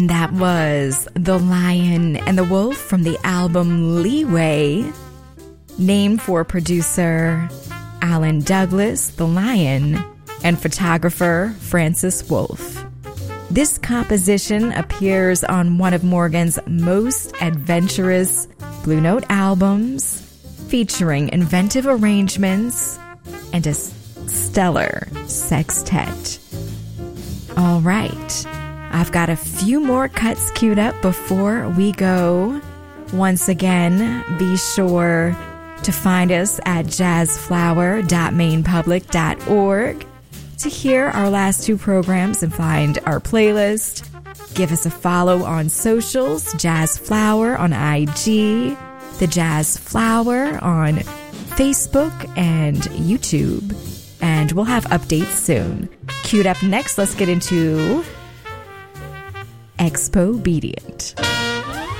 And that was The Lion and the Wolf from the album Leeway, named for producer Alan Douglas, The Lion, and photographer Francis Wolff. This composition appears on one of Morgan's most adventurous Blue Note albums, featuring inventive arrangements and a stellar sextet. All right, I've got a few more cuts queued up before we go. Once again, be sure to find us at jazzflower.mainpublic.org to hear our last two programs and find our playlist. Give us a follow on socials, Jazz Flower on IG, The Jazz Flower on Facebook and YouTube. And we'll have updates soon. Queued up next, let's get into Expobedient.